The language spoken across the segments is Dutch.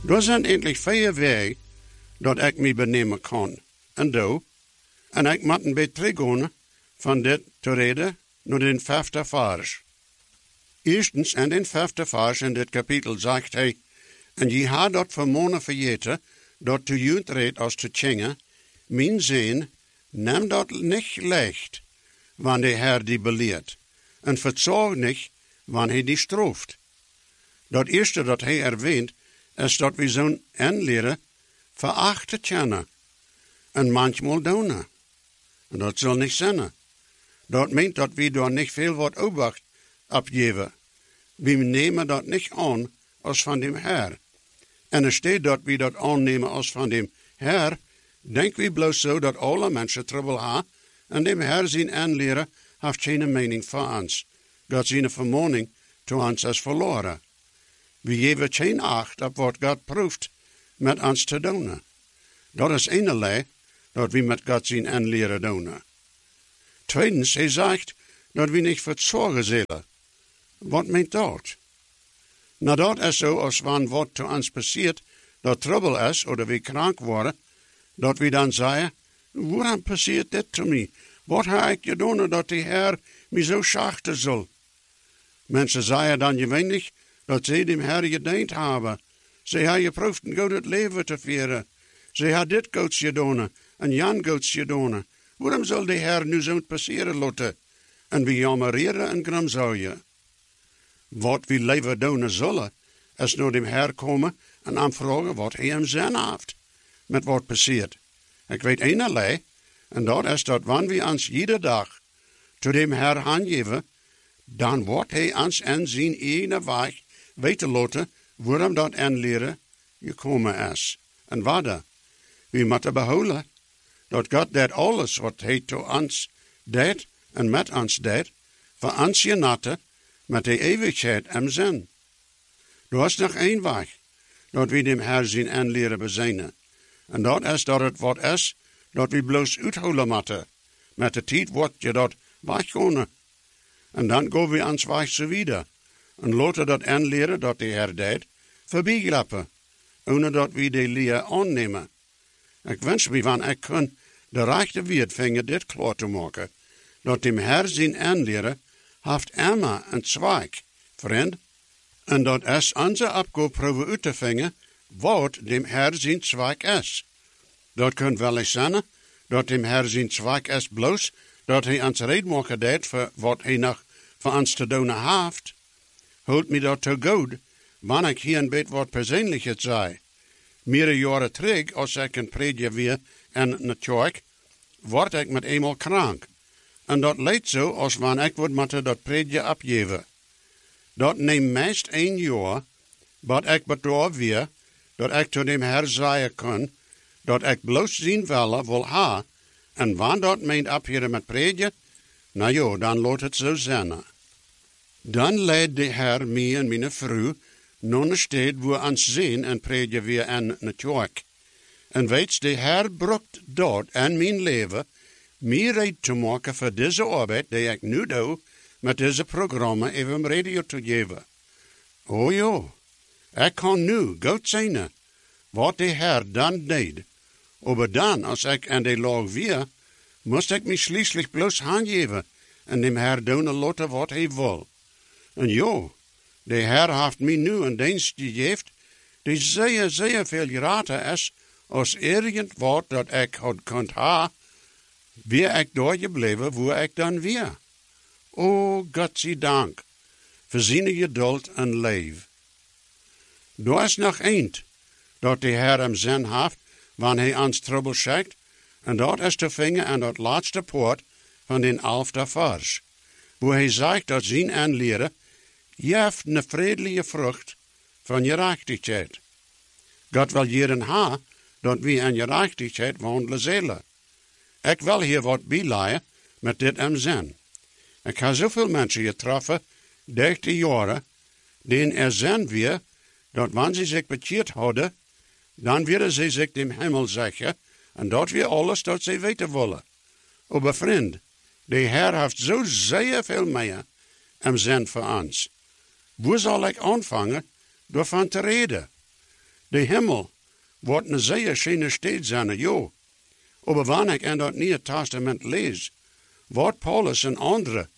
Er zijn endlich 4 wegen dat ik me benemen kan. En do. En ik moet een beetje teruggaan van dit te reden naar den 5e vers. Eerstens, in den 5e vers in dit kapitel zegt hij, en je had dat vermonen vergeten, dat te junt reed als te tjingen, mijn zin, neem dat niet leicht, wanneer de Herr die beleert, en verzorg niet, wanneer hij die strooft. Dat eerste dat hij erwähnt, is dat we zo'n aanleren verachten kennen, en manchmal doen. En dat zal niet zijn. Dat meent dat we daar niet veel wat opwacht opgeven. We nemen dat niet aan als van dem Herr. En er staat dat we dat aannemen als van dem Herr, denken we bloos zo dat alle mensen trouble hebben, en dem Herr zijn aanleren heeft geen mening voor ons. God zijn vermoning to ons is verloren. We geven geen acht op wat God proeft met ons te doen. Dat is ene dat we met God zijn aanleren doen. Tweedens, hij zegt dat we niet verzorgen zullen. Wat meent dat? Nou, dat is zo als wanneer wat te ons passiert, dat trouble is, of we krank worden, dat we dan zeggen, waarom passiert dit te mij? Wat heb ik gedaan dat de Heer mij zo schachten zal? Mensen zeggen dan gewöhnlich dat ze dem Herr gediend hebben. Ze hebben geproefd een goed leven te vieren. Ze hebben dit goeds gedaan en jan goeds gedaan. Waarom zal de Heer nu zo passeren laten? En we jammereren en gramzooien. Wat we leven doen zullen, is naar dem Herr komen en aanvragen wat hij hem zin heeft. Met wat passiert. Ik weet eenerlei, en dat is dat wanneer we ons iedere dag tot dem Herr aangeven, dan wordt hij ons in zijn eigen weg weten laten waarom dat aanleren gekomen is. En wat? We moeten behouden dat God dat alles wat hij to ons deed en met ons deed, voor ons genatte met de eeuwigheid en zin. Er is nog één weg dat we dem Herr zijn aanleren bezijnen. En dat is dat het wat is dat we bloos uithouden moeten. Met de tijd wordt je dat weggaan. En dan gaan we ons weg zo wieder. En laten dat aanleren dat de Heer deed, voorbijgrappen. Ohne dat we de leer aannemen. Ik wens me van ik kan de rechte woord vinden dit klaar te maken. Dat dem Herr zijn aanleren heeft immer een zweig, vriend. En dat is onze opgave proberen uit te vinden wat dem Herr zijn zweig is. Dat kan wel eens zijn dat dem Herr zijn zweig is bloos dat hij ons redmaken deed voor wat hij nog voor ons te doen heeft. Holt me dat te goed, wanneer ik hier een beetje wat persoonlijker zei. Meerdere jaren terug, als ik een prediker weer in de kerk, word ik met eenmaal krank. En dat leidt zo als wanneer ik word moeten dat prediker opgeven. Dat neemt meest 1 jaar, wat ik bedoel weer, dat ik tot dem Herr zeggen kan, dat ik bloos zien wil ha, en wanneer dat meent opgeven met prediker, nou ja, dan laat het zo zijn. Dan leidt de Herr mij en mijn vrouw naar een stad waar ons zien en prediken weer in de kerk. En weet de Herr brukt dat in mijn leven, mij reed te maken voor deze arbeid die ik nu doe, met deze programma even radio te geven. Oh ja, ik kan nu goed zien wat de Herr dan deed. Maar dan, als ik in de laag weer, moest ik me schließlich bloos aangeven en dem Herr doen laten wat hij wil. En ja, de Herr heeft mij nu een dienst gegeven die zeer, zeer veel groter is als irgend wat dat ik had kunt hebben, weer ik doorgebleven waar ik dan weer. O, God zij dank, voor zijn geduld en leef. Er is nog eind dat de Herr hem zin heeft, wanneer hij ons trouble schickt, en dat is te vinden aan dat laatste poort van den 11e vers, waar hij zegt dat zijn aanleren geeft een vredelige vrucht van gerechtigheid. God wil jeren ha, dat we in gerechtigheid wandelen zullen. Ik wil hier wat bijleiden met dit in zin. Ik heb zoveel mensen getroffen, 30 jaren, die zijn weer, dat wanneer ze zich bekeerd hadden, dan willen ze zich dem Himmel zeggen, en dat weer alles dat ze weten willen. Maar vriend, de Heer heeft zo zeer veel meer in zin voor ons. Waar zal ik aanvangen door van te reden? De Himmel wordt een zeer schöne stad zijn, ja. Aber wanneer ik in dat Nieuwe Testament lees, wordt Paulus een andere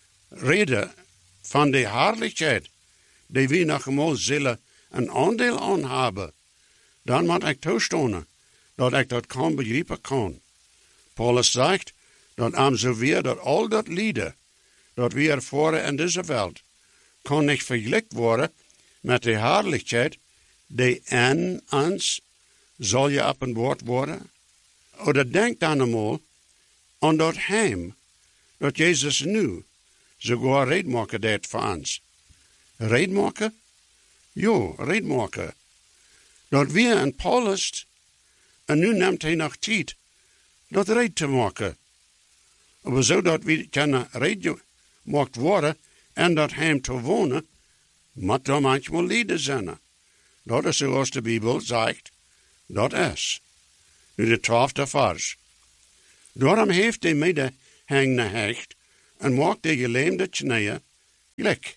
reden van de heerlijkheid, die we nog eenmaal zullen een aandeel aan hebben, dan moet ik toestaan dat ik dat kan begrijpen kan. Paulus zegt dat zo weer dat al dat lijden dat we ervaren in deze wereld, kan niet vergelijkt worden met de heerlijkheid die in ons zal je openbaard worden. Oder denk dan eenmaal aan dat heim dat Jezus nu sogar redmaken deed voor ons. Redmaken? Ja, redmaken. Dat we in Paulus, en nu neemt hij nog tijd, dat red te maken. Maar zodat we kunnen redgemaakt worden en dat heim te wonen, moet er manchmal lijden zijn. Dat is zoals de Bijbel zegt, dat is. Nu de 12e vers. Daarom heeft de medehangende hecht en maakt de gelähmte knieën gelijk.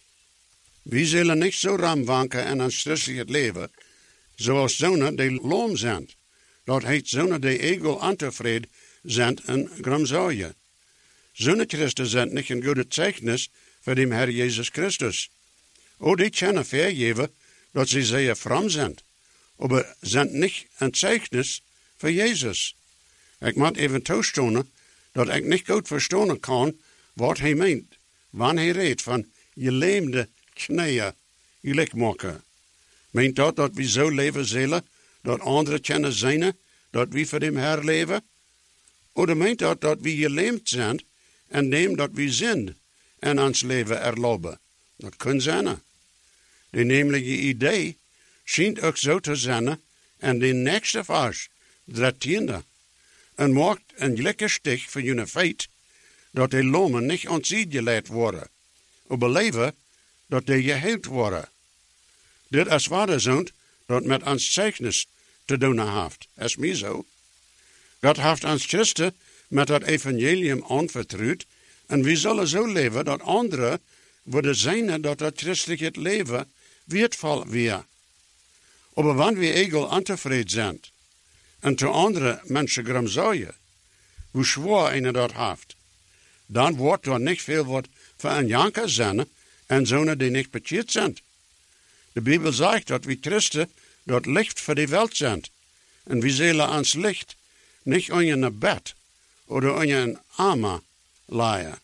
We zullen niet zo ramwanken in een stressig leven, zoals zonen die loom zijn. Dat heet zonen die egel antevreden zijn en gramzaaien. Zonen Christen zijn niet een goede zeichnis voor de Heer Jezus Christus. Die kunnen vergeven dat ze zeer fromm zijn, maar zijn niet een zeichnis voor Jezus. Ik moet even toestaan dat ik niet goed verstaan kan wat hij meent, wanneer hij redt van je leemde knieën gelijk maken. Meent dat we zo leven zullen, dat anderen kunnen zijn, dat we voor hem Heer leven? Of meent dat we geleemd zijn en neem dat we zijn en ons leven erlopen? Dat kan zijn. De nemelijke idee schijnt ook zo te zijn en de nächste vers, 13e, en maakt een lekker stich van jullie feit dat de lomen niet ontzien geleid worden, maar beleven dat die geheeld worden. Dit is waar zo'n dat met ons zeichnis te doen heeft. Is mij zo. God heeft ons Christen met dat evangelium aanvertrouwd en we zullen zo leven dat anderen worden zijn dat christelijk leven wertvoll weer. Maar wanneer we egel ontevreden zijn en te andere mensen gramzaaien, hoe zwaar een dat heeft, dan wordt er niet veel wat voor een janker zijn en zonen die niet bekeerd zijn. De Bijbel zegt dat we Christen dat licht voor de wereld zijn. En we zullen ons licht niet onder een bed of onder een arme leien.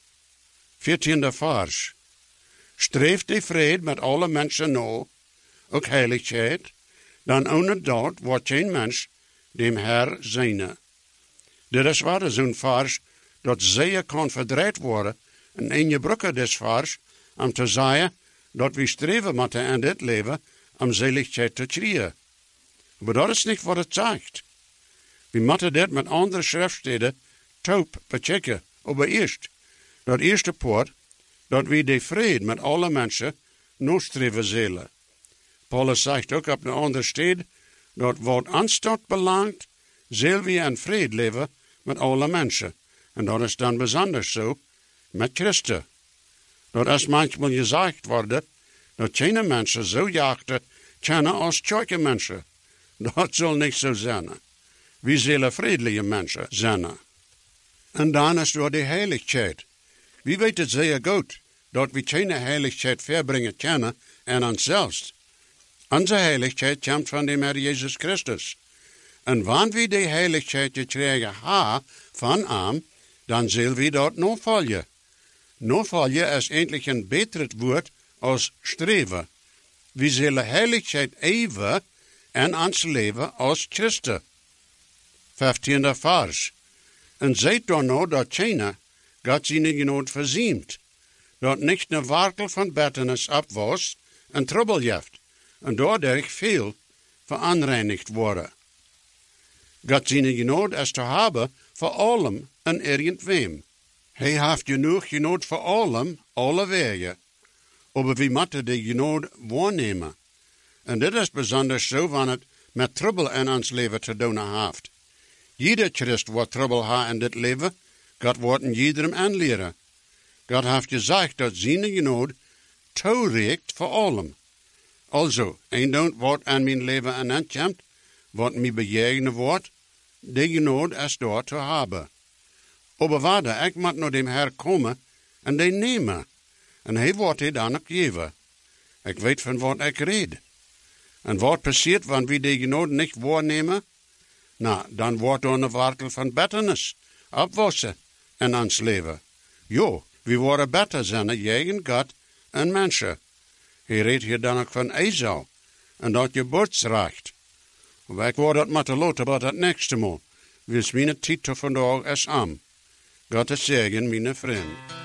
14e vers. Streef de vrede met alle mensen na, ook heiligheid, dan ohne dat wordt geen mens dem Herr zijn. Dit is waar zo'n vers dat zeer kan verdraaid worden en een gebruiker des vers om te zeggen dat we streven moeten in dit leven om zaligheid te krijgen. Maar dat is niet wat het zegt. We moeten dit met andere schriftsteden taub bechecken. Maar eerst, dat eerste poort, dat we de vrede met alle mensen nastreven zullen. Paulus zegt ook op een andere stad, dat wat ons dat belangt, zullen we in vrede leven met alle mensen. En dat is dan bijzonder zo met Christen. Dat is manchmal gezegd worden, dat geen mensen zo jachten kennen als tjoike mensen. Dat zal niet zo zijn. We zullen vriendelijke mensen zijn. En dan is door de heiligheid. We weten zeer goed dat we geen heiligheid verbrengen kunnen en onszelf. Onze heiligheid komt van de Heer Jezus Christus. En wanneer we die heiligheid gekregen hebben van hem, dan zullen we dat navolgen. Navolgen is eigenlijk een beter woord als streven. We zullen heiligheid even en ons leven als Christen. 15e vers. En zijt dan nou dat China God zijn genood verziemt, dat niet een werkel van bettenis op was en trouble heeft, en doordat veel veranreinigd worden. God zijn genood is te hebben voor allem en irgendwem. Hij heeft genoeg voor allem, alle wegen. Maar we moeten de genood waarnemen. En dit is bijzonder zo wanneer het met trouble in ons leven te doen heeft. Jeder Christ wordt trouble hebben in dit leven, God wordt in iedereen aanleren. God heeft gezegd dat zijn genood toereikt voor allem. Also, eindelijk wat aan mijn leven aankomt, wat mij bejegenen wordt, de genade is door te hebben. Aber waarde, ik moet naar dem Herr komen en die nemen. En hij wordt die dan ook geven. Ik weet van wat ik red. En wat passiert, wanneer we die genade niet waarnemen? Nou, dan wordt er een werkel van betternis opwassen in ons leven. Jo, we worden beter zijn tegen God en mensen. Hij redt hier dan ook van Esau en dat geboortsrecht. Maar ik word dat moeten laten bij dat nächste Mal. Wils mijn tijd voor vandaag is am. God is zegen, mijn vriend.